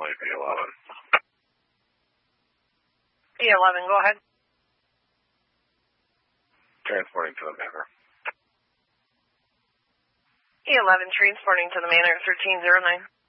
runway B11. B11, go ahead. Transporting to the Manor. E11, transporting to the Manor 1309.